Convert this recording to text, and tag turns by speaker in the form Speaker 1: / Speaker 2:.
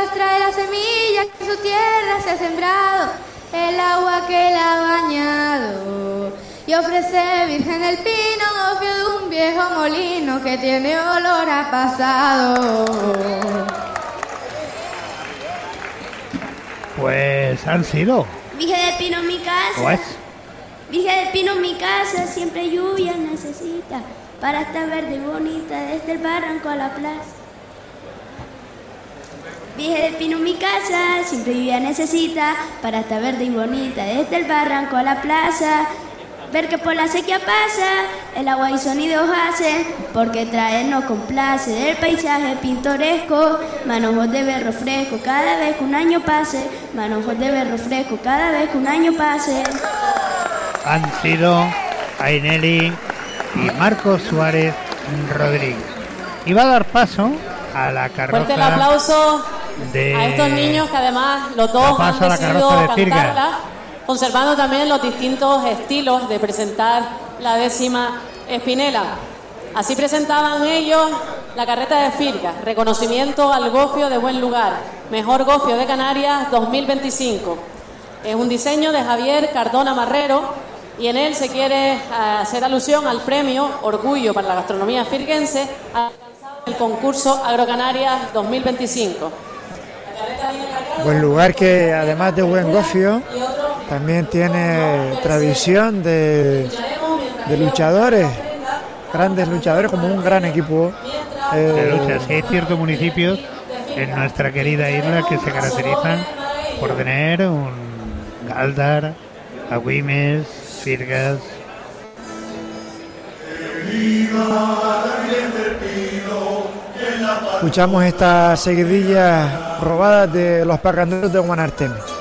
Speaker 1: trae la semilla que su tierra se ha sembrado, el agua que la ha bañado. Y ofrece virgen el pino, gofio de un viejo molino que tiene olor a pasado.
Speaker 2: Pues han sido.
Speaker 3: Virgen del pino en mi casa.
Speaker 2: Pues.
Speaker 3: Virgen del pino en mi casa, siempre lluvia necesita para estar verde y bonita desde el barranco a la plaza. Virgen del pino en mi casa, siempre lluvia necesita para estar verde y bonita desde el barranco a la plaza. Ver que por la sequía pasa, el agua y sonidos hace, porque traer nos complace del paisaje pintoresco, manojos de berro fresco cada vez que un año pase, manojos de berro fresco cada vez que un año pase.
Speaker 2: Han sido Aineli y Marcos Suárez Rodríguez. Y va a dar paso a la carroza.
Speaker 4: Fuerte el aplauso a estos niños que además los dos han decidido cantarla, conservando también los distintos estilos de presentar la 10ª Espinela. Así presentaban ellos la carreta de Firgas, reconocimiento al gofio de buen lugar, mejor gofio de Canarias 2025. Es un diseño de Javier Cardona Marrero y en él se quiere hacer alusión al premio Orgullo para la Gastronomía Firguense alcanzado en el concurso Agrocanarias 2025.
Speaker 5: Buen lugar que además de buen gofio también tiene tradición de luchadores, grandes luchadores, como un gran equipo
Speaker 2: de lucha. Sí, hay ciertos municipios en nuestra querida isla que se caracterizan por tener un Galdar, Agüimes, Firgas.
Speaker 5: Escuchamos esta seguidilla robada de los pacanderos de Guanarteme.